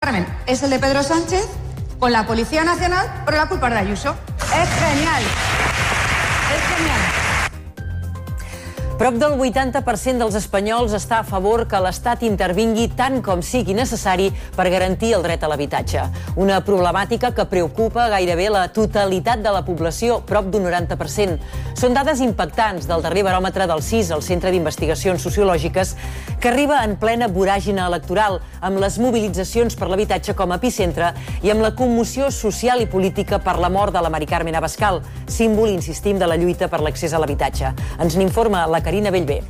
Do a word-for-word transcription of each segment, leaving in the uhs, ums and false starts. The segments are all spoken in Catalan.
Carmen, es el de Pedro Sánchez con la Policía Nacional, pero la culpa es de Ayuso. Es genial. Es genial. Prop del vuitanta per cent dels espanyols està a favor que l'Estat intervingui tant com sigui necessari per garantir el dret a l'habitatge. Una problemàtica que preocupa gairebé la totalitat de la població, prop d'un noranta per cent. Són dades impactants del darrer baròmetre del C I S, el Centre d'Investigacions Sociològiques, que arriba en plena voràgina electoral, amb les mobilitzacions per l'habitatge com a epicentre i amb la commoció social i política per la mort de la Mari Carmen Abascal, símbol, insistim, de la lluita per l'accés a l'habitatge. Ens n'informa la Carina Bellver.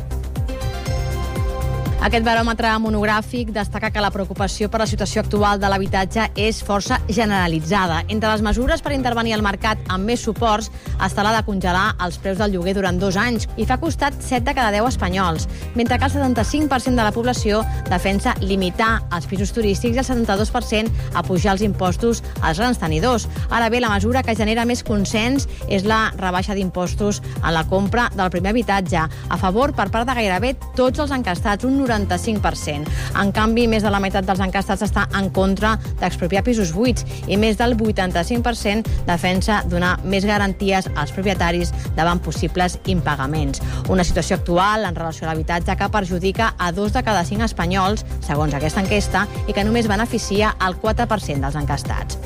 Aquest baròmetre monogràfic destaca que la preocupació per la situació actual de l'habitatge és força generalitzada. Entre les mesures per intervenir al mercat amb més suports està la de congelar els preus del lloguer durant dos anys i fa costat set de cada deu espanyols, mentre que el setanta-cinc per cent de la població defensa limitar els pisos turístics i el setanta-dos per cent apujar els impostos als grans tenidors. Ara bé, la mesura que genera més consens és la rebaixa d'impostos en la compra del primer habitatge, a favor per part de gairebé tots els encastats, un noranta-cinc per cent. En canvi, més de la meitat dels encastats està en contra d'expropiar pisos buits i més del vuitanta-cinc per cent defensa donar més garanties als propietaris davant possibles impagaments. Una situació actual en relació a l'habitatge que perjudica a dos de cada cinc espanyols, segons aquesta enquesta, i que només beneficia el quatre per cent dels encastats.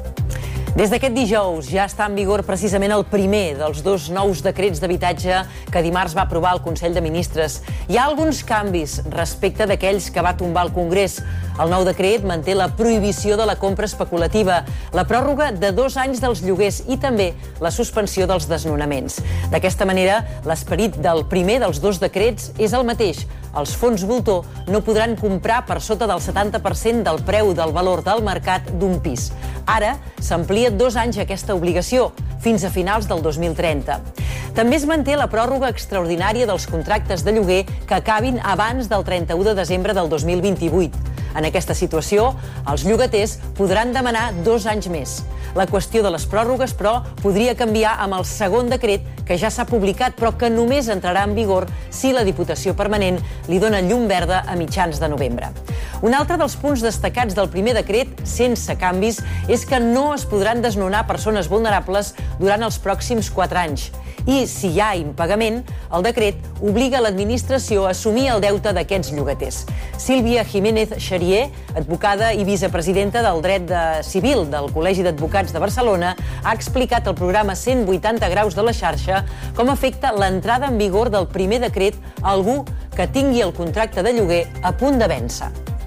Des d'aquest dijous ja està en vigor precisament el primer dels dos nous decrets d'habitatge que dimarts va aprovar el Consell de Ministres. Hi ha alguns canvis respecte d'aquells que va tombar el Congrés. El nou decret manté la prohibició de la compra especulativa, la pròrroga de dos anys dels lloguers i també la suspensió dels desnonaments. D'aquesta manera, l'esperit del primer dels dos decrets és el mateix. Els fons voltor no podran comprar per sota del setanta per cent del preu del valor del mercat d'un pis. Ara s'amplia dos anys aquesta obligació, fins a finals del dos mil trenta. També es manté la pròrroga extraordinària dels contractes de lloguer que acabin abans del trenta-u de desembre del dos mil vint-i-vuit. En aquesta situació, els llogaters podran demanar dos anys més. La qüestió de les pròrrogues, però, podria canviar amb el segon decret que ja s'ha publicat, però que només entrarà en vigor si la Diputació Permanent li dona llum verda a mitjans de novembre. Un altre dels punts destacats del primer decret, sense canvis, és que no es podran desnonar persones vulnerables durant els pròxims quatre anys. I, si hi ha impagament, el decret obliga l'administració a assumir el deute d'aquests llogaters. Sílvia Jiménez Xarier, advocada i vicepresidenta del dret de civil del Col·legi d'Advocats de Barcelona, ha explicat al programa cent vuitanta graus de la xarxa com afecta l'entrada en vigor del primer decret a algú que tingui el contracte de lloguer a punt de vèncer.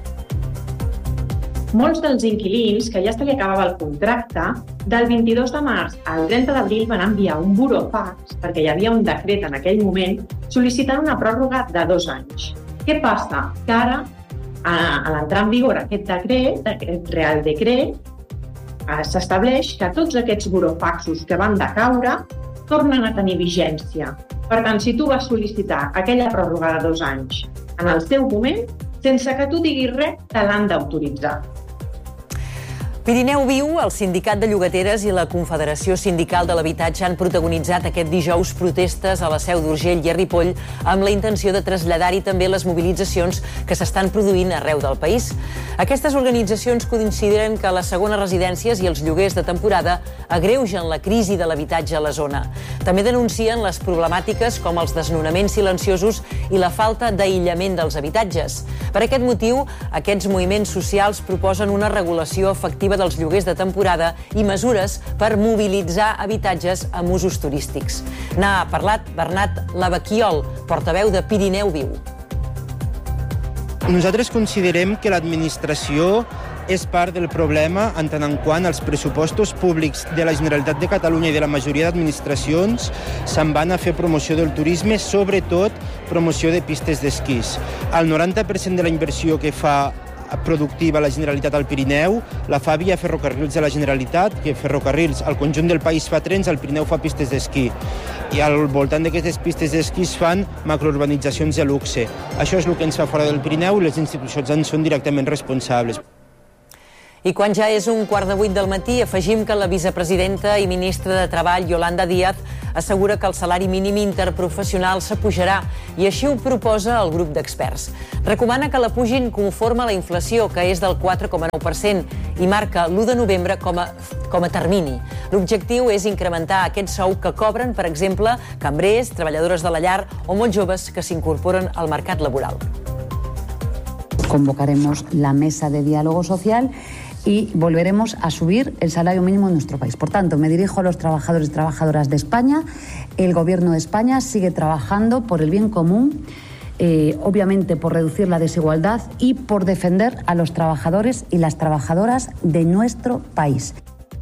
Molts dels inquilins que ja se li acabava el contracte, del vint-i-dos de març al trenta d'abril van enviar un burofax, perquè hi havia un decret en aquell moment, sol·licitant una pròrroga de dos anys. Què passa? Que ara, a l'entrar en vigor aquest decret, aquest Real Decret, s'estableix que tots aquests burofaxos que van decaure tornen a tenir vigència. Per tant, si tu vas sol·licitar aquella pròrroga de dos anys en el seu moment, sense que tu diguis res, te l'han d'autoritzar. Pirineu Viu, el Sindicat de Llogateres i la Confederació Sindical de l'Habitatge han protagonitzat aquest dijous protestes a la Seu d'Urgell i a Ripoll amb la intenció de traslladar-hi també les mobilitzacions que s'estan produint arreu del país. Aquestes organitzacions consideren que les segones residències i els lloguers de temporada agreugen la crisi de l'habitatge a la zona. També denuncien les problemàtiques com els desnonaments silenciosos i la falta d'aïllament dels habitatges. Per aquest motiu, aquests moviments socials proposen una regulació efectiva dels lloguers de temporada i mesures per mobilitzar habitatges amb usos turístics. N'ha parlat Bernat Lavaquiol, portaveu de Pirineu Viu. Nosaltres considerem que l'administració és part del problema en tant en quant els pressupostos públics de la Generalitat de Catalunya i de la majoria d'administracions se'n van a fer promoció del turisme, sobretot promoció de pistes d'esquís. El noranta per cent de la inversió que fa productiva la Generalitat al Pirineu la fa via ferrocarrils de la Generalitat, que ferrocarrils al conjunt del país fa trens, al Pirineu fa pistes d'esquí. I al voltant d'aquestes pistes d'esquí es fan macrourbanitzacions de luxe. Això és el que ens fa fora del Pirineu i les institucions en són directament responsables. I quan ja és un quart de vuit del matí, afegim que la vicepresidenta i ministra de Treball, Yolanda Díaz, assegura que el salari mínim interprofessional s'apujarà i així ho proposa el grup d'experts. Recomana que la pugin conforme a la inflació, que és del quatre coma nou per cent, i marca l'u de novembre com a, com a termini. L'objectiu és incrementar aquest sou que cobren, per exemple, cambrers, treballadores de la llar o molts joves que s'incorporen al mercat laboral. Convocaremos la mesa de diálogo social y volveremos a subir el salario mínimo en nuestro país. Por tanto, me dirijo a los trabajadores y trabajadoras de España. El Gobierno de España sigue trabajando por el bien común, eh, obviamente por reducir la desigualdad y por defender a los trabajadores y las trabajadoras de nuestro país.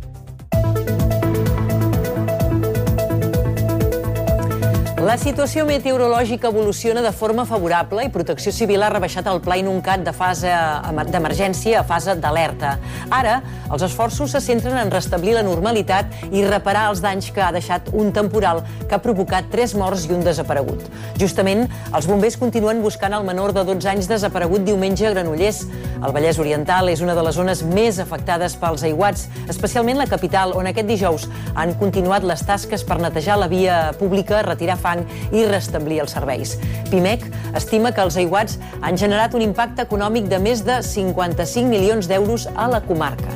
La situació meteorològica evoluciona de forma favorable i Protecció Civil ha rebaixat el Pla Inuncat de fase d'emergència a fase d'alerta. Ara, els esforços se centren en restablir la normalitat i reparar els danys que ha deixat un temporal que ha provocat tres morts i un desaparegut. Justament, els bombers continuen buscant el menor de dotze anys desaparegut diumenge a Granollers. El Vallès Oriental és una de les zones més afectades pels aiguats, especialment la capital, on aquest dijous han continuat les tasques per netejar la via pública, retirar fang i restablir els serveis. Pimec estima que els aiguats han generat un impacte econòmic de més de cinquanta-cinc milions d'euros a la comarca.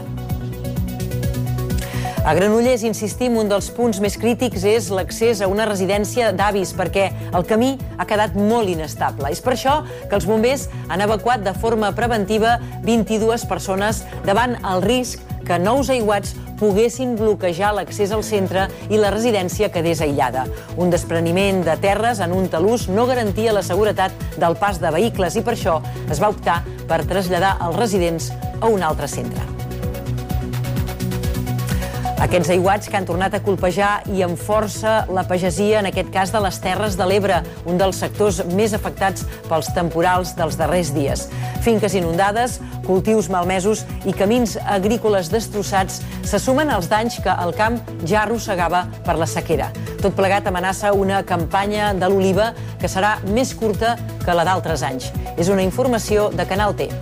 A Granollers, insistim, un dels punts més crítics és l'accés a una residència d'avis, perquè el camí ha quedat molt inestable. És per això que els bombers han evacuat de forma preventiva vint-i-dues persones davant el risc que nous aiguats poguessin bloquejar l'accés al centre i la residència quedés aïllada. Un despreniment de terres en un talús no garantia la seguretat del pas de vehicles i per això es va optar per traslladar els residents a un altre centre. Aquests aiguats que han tornat a colpejar i amb força la pagesia, en aquest cas de les Terres de l'Ebre, un dels sectors més afectats pels temporals dels darrers dies. Finques inundades, cultius malmesos i camins agrícoles destrossats se sumen als danys que el camp ja arrossegava per la sequera. Tot plegat amenaça una campanya de l'oliva que serà més curta que la d'altres anys. És una informació de Canal T.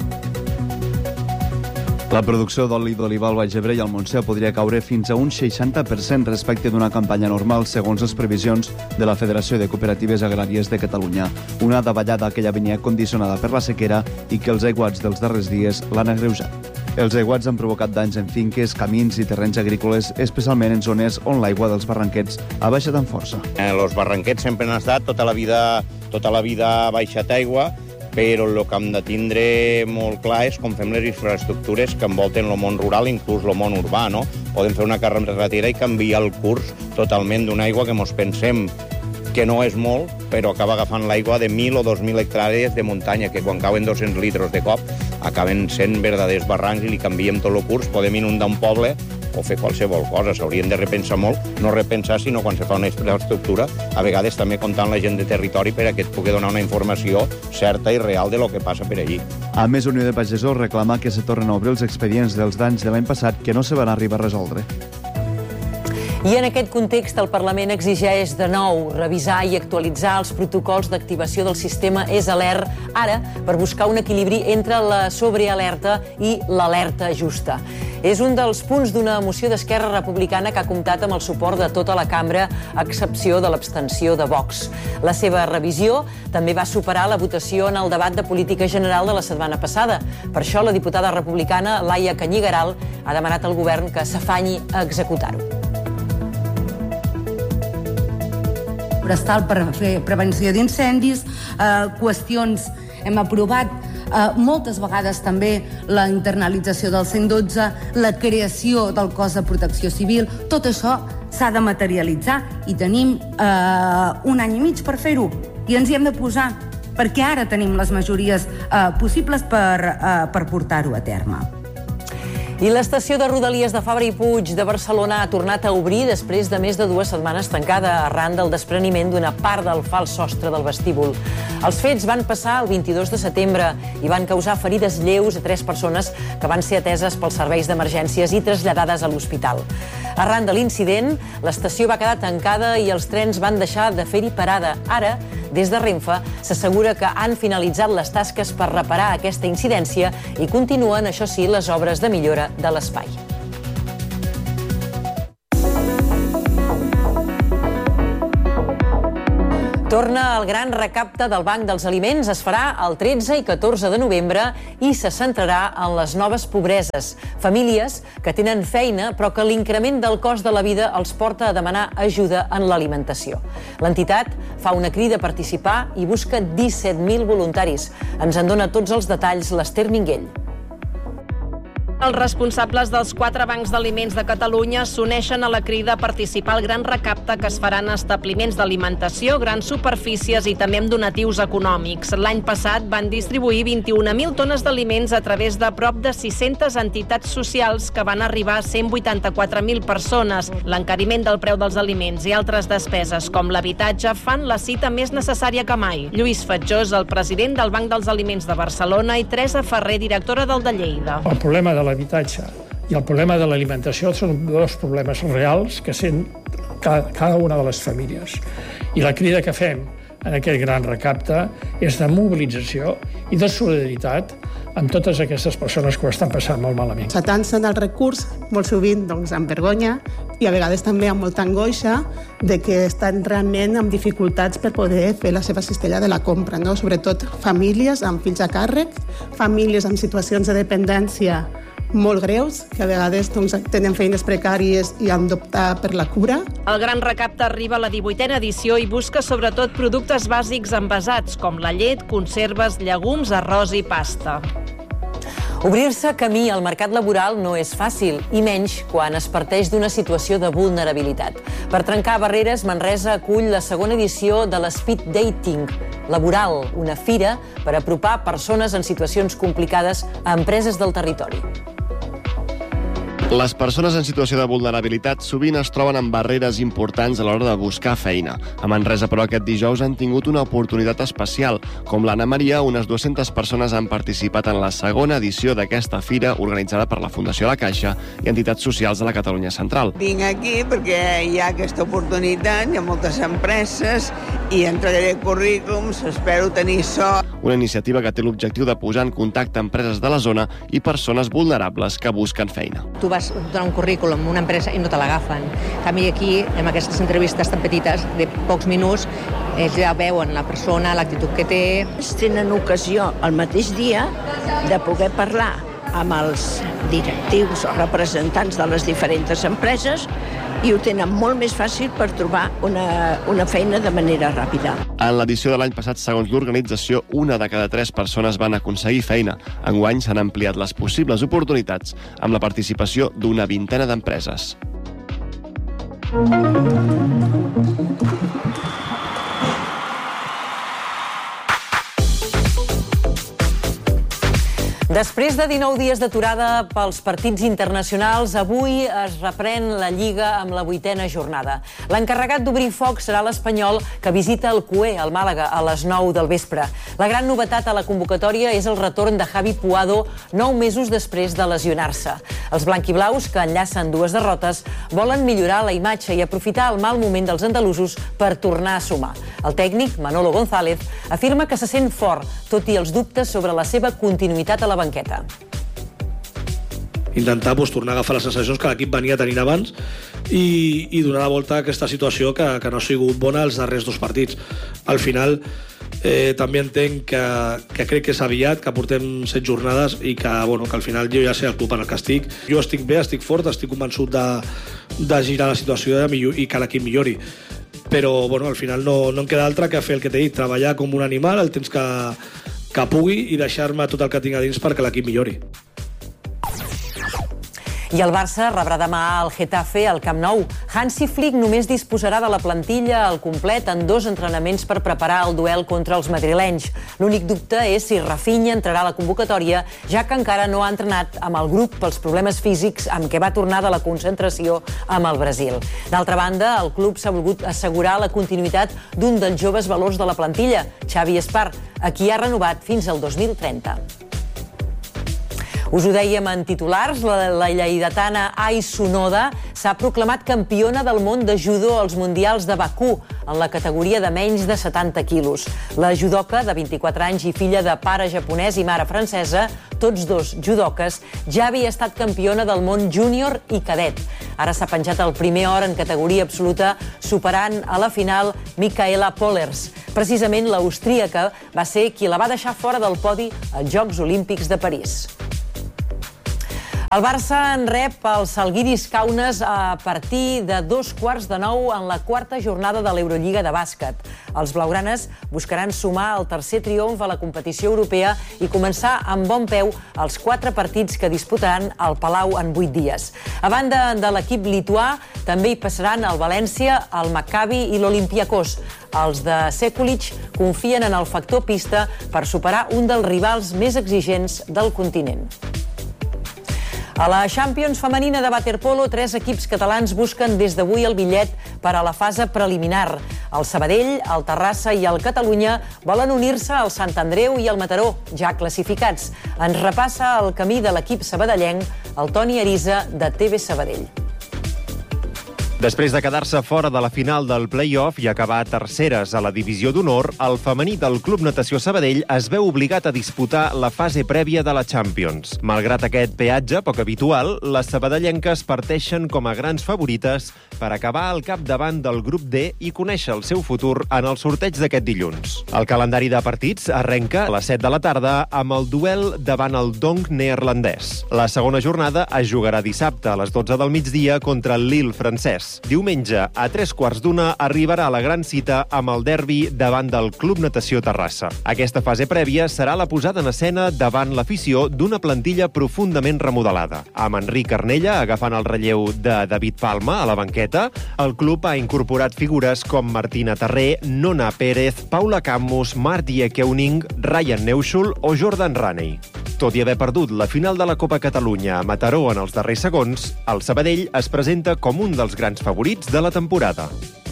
La producció d'oli d'oliva al Baix Ebre i al Montseny podria caure fins a un seixanta per cent respecte d'una campanya normal, segons les previsions de la Federació de Cooperatives Agràries de Catalunya. Una davallada que ja venia condicionada per la sequera i que els aiguats dels darrers dies l'han agreujat. Els aiguats han provocat danys en finques, camins i terrenys agrícoles, especialment en zones on l'aigua dels barranquets ha baixat amb força. Els barranquets sempre han estat tota la vida, tota la vida baixat aigua, però el que hem de tindre molt clar és com fem les infraestructures que envolten el món rural, inclús el món urbà, no? Podem fer una carretera i canviar el curs totalment d'una aigua que ens pensem que no és molt, però acaba agafant l'aigua de mil o dos mil hectàrees de muntanya, que quan cauen dos-cents litres de cop acaben sent verdaders barrancs i li canviem tot el curs, podem inundar un poble o fer qualsevol cosa. S'haurien de repensar molt, no repensar, sinó quan se fa una infraestructura, a vegades també comptant la gent de territori per a que et pugui donar una informació certa i real de lo que passa per allí. A més, Unió de Pagesos reclama que se tornen a obrir els expedients dels danys de l'any passat que no se van arribar a resoldre. I en aquest context, el Parlament exigeix de nou revisar i actualitzar els protocols d'activació del sistema EsAlert, ara per buscar un equilibri entre la sobrealerta i l'alerta justa. És un dels punts d'una moció d'Esquerra Republicana que ha comptat amb el suport de tota la cambra, a excepció de l'abstenció de Vox. La seva revisió també va superar la votació en el debat de política general de la setmana passada. Per això, la diputada republicana Laia Canyigaral ha demanat al govern que s'afanyi a executar-ho. Forestal per fer prevenció d'incendis, eh, qüestions, hem aprovat eh, moltes vegades també la internalització del cent dotze, la creació del cos de protecció civil, tot això s'ha de materialitzar i tenim eh, un any i mig per fer-ho i ens hi hem de posar perquè ara tenim les majories eh, possibles per, eh, per portar-ho a terme. I l'estació de Rodalies de Fabra i Puig de Barcelona ha tornat a obrir després de més de dues setmanes tancada arran del despreniment d'una part del fals sostre del vestíbul. Els fets van passar el vint-i-dos de setembre i van causar ferides lleus a tres persones que van ser ateses pels serveis d'emergències i traslladades a l'hospital. Arran de l'incident, l'estació va quedar tancada i els trens van deixar de fer-hi parada. Ara, des de Renfe, s'assegura que han finalitzat les tasques per reparar aquesta incidència i continuen, això sí, les obres de millora de l'espai. Torna el gran recapte del Banc dels Aliments. Es farà el tretze i catorze de novembre i se centrarà en les noves pobreses. Famílies que tenen feina però que l'increment del cost de la vida els porta a demanar ajuda en l'alimentació. L'entitat fa una crida a participar i busca disset mil voluntaris. Ens en dona tots els detalls l'Ester Minguell. Els responsables dels quatre bancs d'aliments de Catalunya s'uneixen a la crida a participar al gran recapte que es farà en establiments d'alimentació, grans superfícies i també amb donatius econòmics. L'any passat van distribuir vint-i-una mil tones d'aliments a través de prop de sis-centes entitats socials que van arribar a cent vuitanta-quatre mil persones. L'encariment del preu dels aliments i altres despeses com l'habitatge fan la cita més necessària que mai. Lluís Fatjós, el president del Banc dels Aliments de Barcelona, i Teresa Ferrer, directora del de Lleida. El problema de l'habitatge i el problema de l'alimentació són dos problemes reals que sent cada una de les famílies. I la crida que fem en aquest gran recapte és de mobilització i de solidaritat amb totes aquestes persones que ho estan passant molt malament. S'atancen el recurs, molt sovint doncs, amb vergonya i a vegades també amb molta angoixa de que estan realment amb dificultats per poder fer la seva cistella de la compra, no? Sobretot famílies amb fills a càrrec, famílies amb situacions de dependència molt greus, que a vegades doncs, tenen feines precàries i han d'optar per la cura. El gran recapte arriba a la divuitena edició i busca sobretot productes bàsics envasats, com la llet, conserves, llegums, arròs i pasta. Obrir-se camí al mercat laboral no és fàcil, i menys quan es parteix d'una situació de vulnerabilitat. Per trencar barreres, Manresa acull la segona edició de l'Speed Dating Laboral, una fira per apropar persones en situacions complicades a empreses del territori. Les persones en situació de vulnerabilitat sovint es troben amb barreres importants a l'hora de buscar feina. A Manresa, però, aquest dijous han tingut una oportunitat especial. Com l'Anna Maria, unes dues-centes persones han participat en la segona edició d'aquesta fira organitzada per la Fundació La Caixa i entitats socials de la Catalunya Central. Vinc aquí perquè hi ha aquesta oportunitat, hi ha moltes empreses i entregaré currículums, espero tenir sort. Una iniciativa que té l'objectiu de posar en contacte empreses de la zona i persones vulnerables que busquen feina. Tu vas donar un currículum a una empresa i no te l'agafen. En canvi, aquí, en aquestes entrevistes tan petites, de pocs minuts, ells ja veuen la persona, l'actitud que té. Tenen ocasió el mateix dia de poder parlar amb els directius o representants de les diferents empreses i ho tenen molt més fàcil per trobar una, una feina de manera ràpida. En l'edició de l'any passat, segons l'organització, una de cada tres persones van aconseguir feina. Enguany s'han ampliat les possibles oportunitats amb la participació d'una vintena d'empreses. Després de dinou dies d'aturada pels partits internacionals, avui es reprèn la Lliga amb la vuitena jornada. L'encarregat d'obrir foc serà l'Espanyol, que visita el Cué, al Màlaga, a les nou del vespre. La gran novetat a la convocatòria és el retorn de Javi Puado, nou mesos després de lesionar-se. Els blanquiblaus, que enllacen dues derrotes, volen millorar la imatge i aprofitar el mal moment dels andalusos per tornar a sumar. El tècnic, Manolo González, afirma que se sent fort, tot i els dubtes sobre la seva continuïtat a la banqueta. Intentar pues, tornar a agafar les sensacions que l'equip venia tenint abans i, i donar la volta a aquesta situació que, que no ha sigut bona els darrers dos partits. Al final eh, també entenc que, que crec que és aviat, que portem set jornades i que, bueno, que al final jo ja sé el club en el que estic. Jo estic bé, estic fort, estic convençut de, de girar la situació de millor, i que l'equip millori. Però bueno, al final no, no em queda altra que fer el que t'he dit, treballar com un animal el temps que, que pugui i deixar-me tot el que tinc a dins perquè l'equip millori. I el Barça rebrà demà el Getafe al Camp Nou. Hansi Flick només disposarà de la plantilla al complet en dos entrenaments per preparar el duel contra els madrilenys. L'únic dubte és si Rafinha entrarà a la convocatòria, ja que encara no ha entrenat amb el grup pels problemes físics amb què va tornar de la concentració amb el Brasil. D'altra banda, el club s'ha volgut assegurar la continuïtat d'un dels joves valors de la plantilla, Xavi Espart, a qui ha renovat fins al dos mil trenta. Us ho dèiem en titulars, la, la lleidatana Ai Sonoda s'ha proclamat campiona del món de judo als Mundials de Bakú, en la categoria de menys de setanta quilos. La judoka, de vint-i-quatre anys i filla de pare japonès i mare francesa, tots dos judoques, ja havia estat campiona del món júnior i cadet. Ara s'ha penjat el primer or en categoria absoluta, superant a la final Micaela Pollers. Precisament l'austríaca va ser qui la va deixar fora del podi als Jocs Olímpics de París. El Barça en rep els Žalgiris Kaunas a partir de dos quarts de nou en la quarta jornada de l'Eurolliga de bàsquet. Els blaugranes buscaran sumar el tercer triomf a la competició europea i començar amb bon peu els quatre partits que disputaran al Palau en vuit dies. A banda de l'equip lituà, també hi passaran el València, el Maccabi i l'Olympiakos. Els de Sekulic confien en el factor pista per superar un dels rivals més exigents del continent. A la Champions femenina de waterpolo, tres equips catalans busquen des d'avui el bitllet per a la fase preliminar. El Sabadell, el Terrassa i el Catalunya volen unir-se al Sant Andreu i al Mataró, ja classificats. Ens repassa el camí de l'equip sabadellenc, el Toni Arisa, de T V Sabadell. Després de quedar-se fora de la final del play-off i acabar terceres a la divisió d'honor, el femení del Club Natació Sabadell es veu obligat a disputar la fase prèvia de la Champions. Malgrat aquest peatge poc habitual, les sabadellenques parteixen com a grans favorites per acabar al capdavant del grup D i conèixer el seu futur en el sorteig d'aquest dilluns. El calendari de partits arrenca a les set de la tarda amb el duel davant el Donk neerlandès. La segona jornada es jugarà dissabte a les dotze del migdia contra el Lille francès. Diumenge, a tres quarts d'una, arribarà la gran cita amb el derbi davant del Club Natació Terrassa. Aquesta fase prèvia serà la posada en escena davant l'afició d'una plantilla profundament remodelada. Amb Enric Carnella agafant el relleu de David Palma a la banqueta, el club ha incorporat figures com Martina Terré, Nona Pérez, Paula Camus, Martie Keuning, Ryan Neuschul o Jordan Raney. Tot i haver perdut la final de la Copa Catalunya a Mataró en els darrers segons, el Sabadell es presenta com un dels grans favorits de la temporada.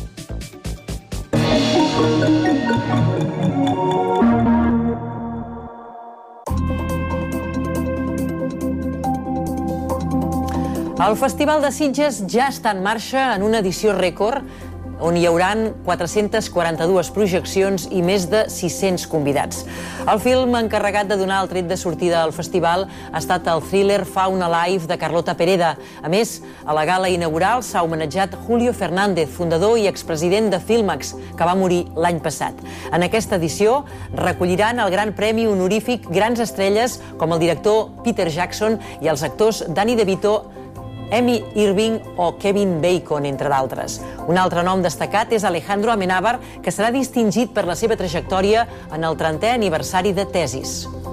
El Festival de Sitges ja està en marxa en una edició rècord on hi hauran quatre-centes quaranta-dues projeccions i més de sis-cents convidats. El film encarregat de donar el tret de sortida al festival ha estat el thriller Fauna Life de Carlota Pereda. A més, a la gala inaugural s'ha homenatjat Julio Fernández, fundador i expresident de Filmax, que va morir l'any passat. En aquesta edició recolliran el gran premi honorífic grans estrelles com el director Peter Jackson i els actors Danny DeVito, Amy Irving o Kevin Bacon, entre d'altres. Un altre nom destacat és Alejandro Amenábar, que serà distingit per la seva trajectòria en el trentè aniversari de Tesis.